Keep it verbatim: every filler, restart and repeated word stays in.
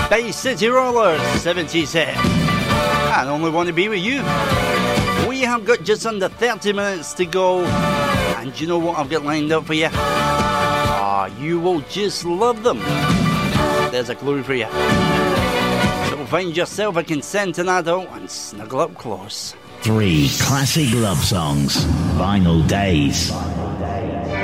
Bay City Rollers, seventy-seven. I only want to be with you. We have got just under thirty minutes to go. And you know what I've got lined up for you? Ah, you will just love them. There's a clue for you. So find yourself a consenting adult and snuggle up close. Three classic love songs. Vinyl Days.